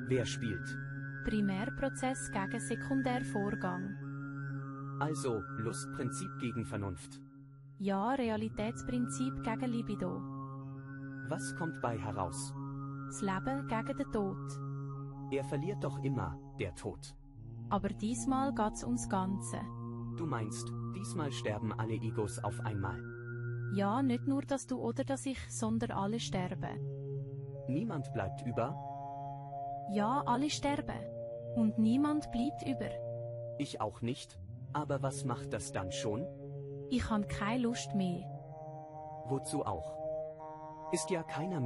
Wer spielt? Primärprozess gegen Sekundärvorgang. Also, Lustprinzip gegen Vernunft. Ja, Realitätsprinzip gegen Libido. Was kommt bei heraus? Das Leben gegen den Tod. Er verliert doch immer, der Tod. Aber diesmal geht's ums Ganze. Du meinst, diesmal sterben alle Egos auf einmal. Ja, nicht nur, dass du oder dass ich, sondern alle sterben. Niemand bleibt über? Ja, alle sterben. Und niemand bleibt über. Ich auch nicht. Aber was macht das dann schon? Ich habe keine Lust mehr. Wozu auch? Ist ja keiner